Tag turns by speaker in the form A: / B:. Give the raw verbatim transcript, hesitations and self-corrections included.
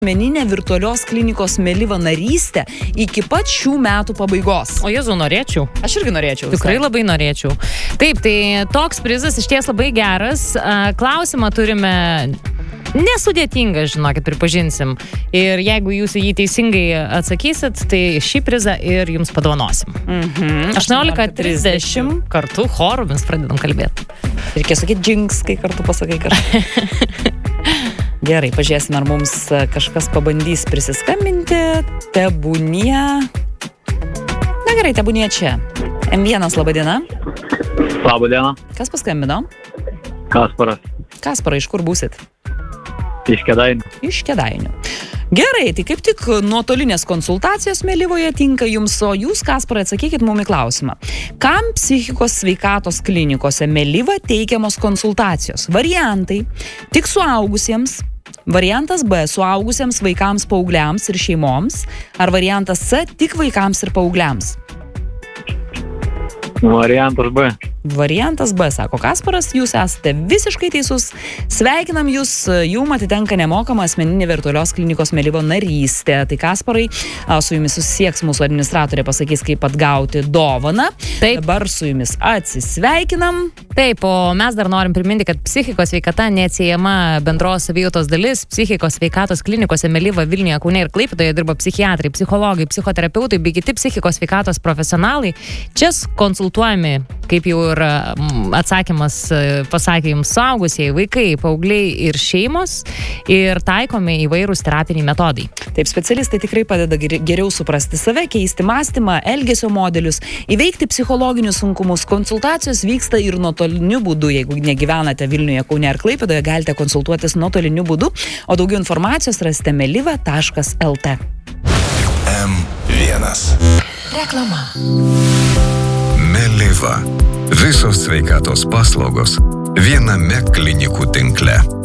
A: asmeninę virtualios klinikos Meliva narystę iki pat šių metų pabaigos.
B: O Jėzau, norėčiau.
A: Aš irgi norėčiau.
B: Tikrai visai. Labai norėčiau. Taip, tai toks prizas iš ties labai geras. Klausimą turime nesudėtingą, žinokit, pripažinsim. Ir jeigu jūs jį teisingai atsakysit, tai šį prizą ir jums padovanosim.
A: Mhm.
B: aštuoniolika trisdešimt kartu choru mes pradedam kalbėti.
A: Reikia sakyti džinks, kai kartu pasakai kažką. Gerai, pažiūrėsime, ar mums kažkas pabandys prisiskambinti. Tebūnie. Na gerai, tebūnie čia. M vienas, laba diena.
C: Labą dieną.
A: Kas paskambino?
C: Kasparas.
A: Kasparai, iš kur būsit?
C: Iš Kėdainių.
A: Iš Kėdainių. Gerai, tai kaip tik nuotolinės konsultacijos Melivoje tinka jums, o jūs, Kasparai, atsakykit mum į klausimą. Kam psichikos sveikatos klinikose Meliva teikiamos konsultacijos? Variantai. Tik suaugusiems. Variantas B. Suaugusiems vaikams, paaugliams ir šeimoms. Ar variantas C. Tik vaikams ir paaugliams?
C: Variantas B.
A: Variantas B, sako Kasparas, jūs esate visiškai teisus. Sveikinam jūs, jum atitenka nemokama asmeninė virtualios klinikos Meliva narystė. Tai Kasparai, su jumis susisieks mūsų administratorė, pasakys, kaip atgauti dovaną.
B: Taip.
A: Dabar su jumis atsisveikinam.
B: Taip, o mes dar norim priminti, kad psichikos sveikata neatsiejama bendros savijautos dalis. Psichikos sveikatos klinikose Meliva, Vilniuje, Kaune ir Klaipėdoje dirba psichiatrai, psichologai, psichoterapeutai bei kiti psichikos sveikatos profesionalai. Čia konsultuojami, kaip jau ir atsakymas pasakė jums, suaugusieji, vaikai, paaugliai ir šeimos, ir taikomi įvairūs terapiniai metodai.
A: Taip, specialistai tikrai padeda geriau suprasti save, keisti mąstymą, elgesio modelius, įveikti psichologinius sunkumus. Konsultacijos vyksta ir nuotoliniu būdu. Jeigu negyvenate Vilniuje, Kaune ar Klaipėdoje, galite konsultuotis nuotoliniu būdu, o daugiau informacijos rasite meliva taškas el te.
D: M vienas.
B: Reklama.
D: Meliva. Visos sveikatos paslaugos viename klinikų tinkle.